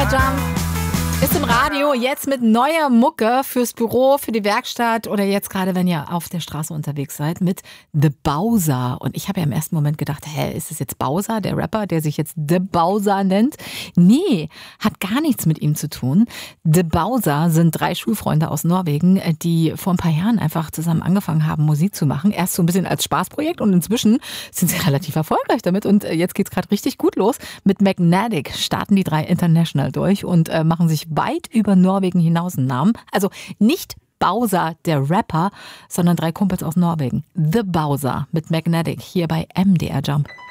MDR Jump ist im Radio jetzt mit neuer Mucke fürs Büro, für die Werkstatt oder jetzt gerade, wenn ihr auf der Straße unterwegs seid, mit The Bowser. Und ich habe ja im ersten Moment gedacht, ist es jetzt Bowser, der Rapper, der sich jetzt The Bowser nennt? Nee, hat gar nichts mit ihm zu tun. The Bowser sind 3 Schulfreunde aus Norwegen, die vor ein paar Jahren einfach zusammen angefangen haben, Musik zu machen. Erst so ein bisschen als Spaßprojekt und inzwischen sind sie relativ erfolgreich damit. Und jetzt geht's gerade richtig gut los. Mit Magnetic starten die 3 international durch und machen sich weit über Norwegen hinaus einen Namen. Also nicht Bowser, der Rapper, sondern 3 Kumpels aus Norwegen. The Bowser mit Magnetic hier bei MDR Jump.